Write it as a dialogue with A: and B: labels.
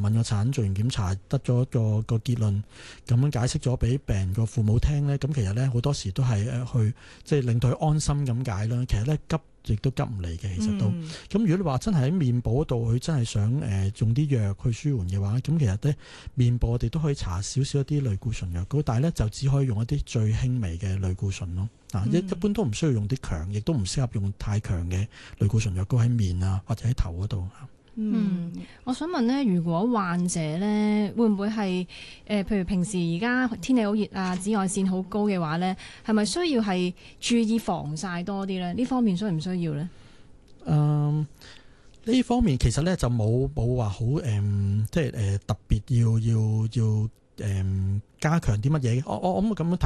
A: 問個產，做完檢查得咗個結論，咁樣解釋咗俾病人個父母聽咧，咁其實咧好多時都係去即係令到佢安心咁解啦。其實咧急亦都急唔嚟嘅，其實都。咁如果你話真係喺面部嗰度，佢真係想用啲藥去舒緩嘅話，咁其實咧面部我哋都可以搽少少一啲類固醇藥膏，但係咧就只可以用一啲最輕微嘅類固醇咯。一般都唔需要用啲強，亦都唔適合用太強嘅類固醇藥膏喺面啊或者喺頭嗰度。
B: 我想問呢，如果患者呢會唔會係譬如平時而家天氣好熱啊，紫外線好高嘅話呢，係咪需要係注意防曬多啲呢？呢方面需唔需要呢？
A: 呢方面其實呢就冇話好即係特別要加強啲乜嘢。我咁樣睇。